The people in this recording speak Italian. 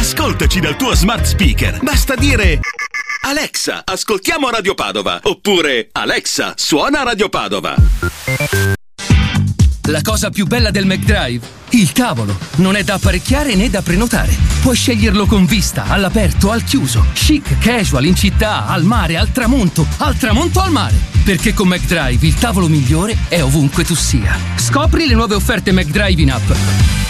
Ascoltaci dal tuo smart speaker. Basta dire: Alexa, ascoltiamo Radio Padova. Oppure: Alexa, suona Radio Padova. La cosa più bella del McDrive? Il tavolo. Non è da apparecchiare né da prenotare. Puoi sceglierlo con vista, all'aperto, al chiuso, chic, casual, in città, al mare, al tramonto al mare. Perché con McDrive il tavolo migliore è ovunque tu sia. Scopri le nuove offerte McDrive in app.